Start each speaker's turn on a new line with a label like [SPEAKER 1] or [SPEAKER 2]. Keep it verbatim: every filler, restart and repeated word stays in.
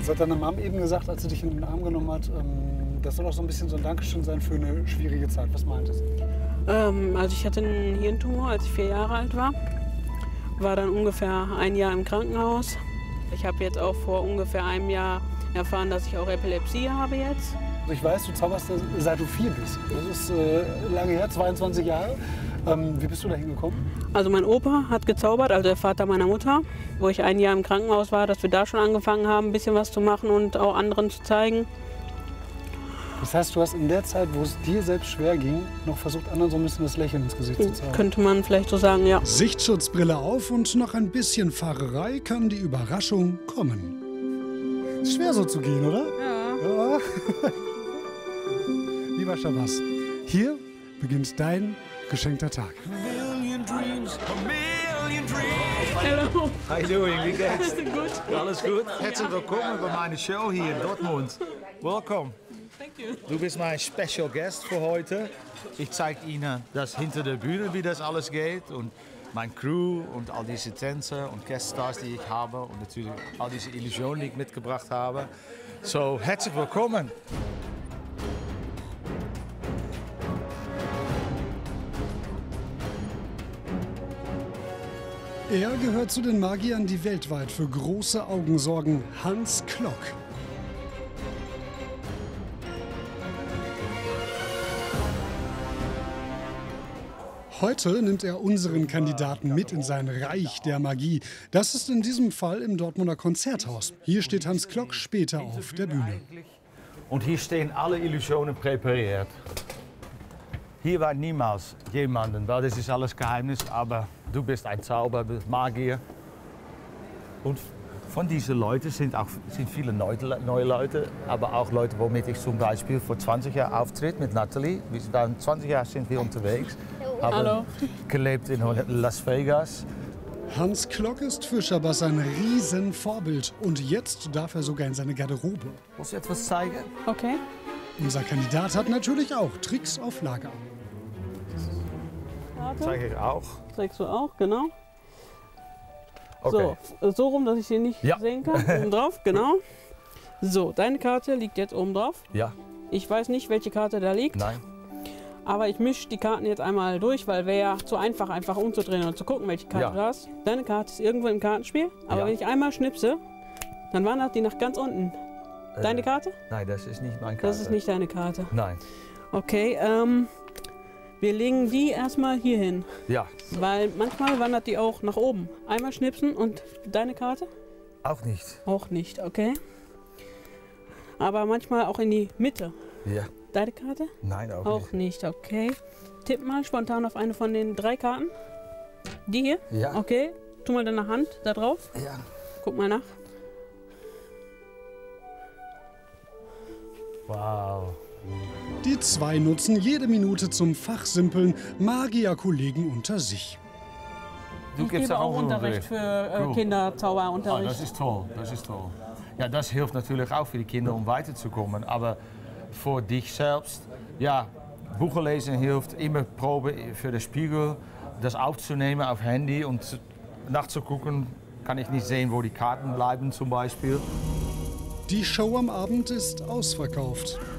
[SPEAKER 1] Das hat deine Mom eben gesagt, als sie dich in den Arm genommen hat, ähm, das soll auch so ein bisschen so ein Dankeschön sein für eine schwierige Zeit. Was meint sie?
[SPEAKER 2] Ähm, also ich hatte einen Hirntumor, als ich vier Jahre alt war. War dann ungefähr ein Jahr im Krankenhaus. Ich habe jetzt auch vor ungefähr einem Jahr erfahren, dass ich auch Epilepsie habe jetzt.
[SPEAKER 1] Also ich weiß, du zauberst seit du vier bist. Das ist äh, lange her, zweiundzwanzig Jahre. Ähm, wie bist du da hingekommen?
[SPEAKER 2] Also mein Opa hat gezaubert, also der Vater meiner Mutter, wo ich ein Jahr im Krankenhaus war, dass wir da schon angefangen haben, ein bisschen was zu machen und auch anderen zu zeigen.
[SPEAKER 1] Das heißt, du hast in der Zeit, wo es dir selbst schwer ging, noch versucht, anderen so ein bisschen das Lächeln ins Gesicht zu zaubern.
[SPEAKER 2] Könnte man vielleicht so sagen, ja.
[SPEAKER 3] Sichtschutzbrille auf und noch ein bisschen Fahrerei kann die Überraschung kommen.
[SPEAKER 1] Ist schwer so zu gehen, oder?
[SPEAKER 2] Ja.
[SPEAKER 1] Ja. Lieber Shabazz, hier beginnt dein geschenkter Tag.
[SPEAKER 2] Hallo.
[SPEAKER 4] How you doing? Wie geht's?
[SPEAKER 2] Gut.
[SPEAKER 4] Alles gut? Herzlich willkommen bei meiner Show hier in Dortmund. Welcome.
[SPEAKER 2] Thank you.
[SPEAKER 4] Du bist mein Special Guest für heute. Ich zeige Ihnen das hinter der Bühne, wie das alles geht und mein Crew und all diese Tänzer und Gueststars, die ich habe und natürlich all diese Illusionen, die ich mitgebracht habe. So, herzlich willkommen.
[SPEAKER 3] Er gehört zu den Magiern, die weltweit für große Augen sorgen. Hans Klok. Heute nimmt er unseren Kandidaten mit in sein Reich der Magie. Das ist in diesem Fall im Dortmunder Konzerthaus. Hier steht Hans Klok später auf der Bühne.
[SPEAKER 4] Und hier stehen alle Illusionen präpariert. Hier war niemals jemanden, weil das ist alles Geheimnis, aber du bist ein Zauber, Magier. Und von diesen Leuten sind auch sind viele neue, neue Leute, aber auch Leute, womit ich zum Beispiel vor zwanzig Jahren auftritt mit Natalie. Wir waren zwanzig Jahre sind wir unterwegs, haben
[SPEAKER 2] Hallo.
[SPEAKER 4] gelebt in Las Vegas.
[SPEAKER 3] Hans Klok ist für Shabazz ein Riesenvorbild. Und jetzt darf er sogar in seine Garderobe.
[SPEAKER 4] Muss ich etwas zeigen?
[SPEAKER 2] Okay.
[SPEAKER 3] Unser Kandidat hat natürlich auch Tricks auf Lager.
[SPEAKER 4] Zeige ich auch.
[SPEAKER 2] Zeigst du auch, genau.
[SPEAKER 4] Okay.
[SPEAKER 2] So, so rum, dass ich sie nicht
[SPEAKER 4] Ja.
[SPEAKER 2] sehen kann. Oben drauf, genau. So, deine Karte liegt jetzt oben drauf.
[SPEAKER 4] Ja,
[SPEAKER 2] Ich weiß nicht, welche Karte da liegt,
[SPEAKER 4] nein.
[SPEAKER 2] aber ich mische die Karten jetzt einmal durch, weil wäre ja zu einfach, einfach umzudrehen und zu gucken, welche Karte
[SPEAKER 4] Ja.
[SPEAKER 2] du hast. Deine Karte ist irgendwo im Kartenspiel, aber
[SPEAKER 4] Ja.
[SPEAKER 2] wenn ich einmal schnipse, dann wandert die nach ganz unten. Deine
[SPEAKER 4] Äh,
[SPEAKER 2] Karte?
[SPEAKER 4] Nein, das ist nicht meine Karte.
[SPEAKER 2] Das ist nicht deine Karte.
[SPEAKER 4] Nein.
[SPEAKER 2] Okay, ähm, wir legen die erstmal hier hin,
[SPEAKER 4] Ja,
[SPEAKER 2] weil manchmal wandert die auch nach oben. Einmal schnipsen und deine Karte?
[SPEAKER 4] auch nicht.
[SPEAKER 2] Auch nicht, okay. Aber manchmal auch in die Mitte.
[SPEAKER 4] Ja,
[SPEAKER 2] Deine Karte?
[SPEAKER 4] nein, auch,
[SPEAKER 2] Auch
[SPEAKER 4] nicht.
[SPEAKER 2] nicht, okay. Tipp mal spontan auf eine von den drei Karten. Die hier?
[SPEAKER 4] Ja.
[SPEAKER 2] Okay. Tu mal deine Hand da drauf.
[SPEAKER 4] Ja.
[SPEAKER 2] Guck mal nach.
[SPEAKER 4] Wow.
[SPEAKER 3] Die zwei nutzen jede Minute zum Fachsimpeln, Magierkollegen unter sich.
[SPEAKER 4] Du
[SPEAKER 2] Ich gebe auch Unterricht für äh,
[SPEAKER 4] Cool.
[SPEAKER 2] Kinder,
[SPEAKER 4] Oh,
[SPEAKER 2] Zauberunterricht.
[SPEAKER 4] das ist toll, das ist toll. Ja, das hilft natürlich auch für die Kinder, um weiterzukommen. Aber für dich selbst, ja, Bücher lesen hilft, immer Probe für den Spiegel, das aufzunehmen auf Handy und nachzugucken, kann ich nicht sehen, wo die Karten bleiben zum Beispiel.
[SPEAKER 3] Die Show am Abend ist ausverkauft.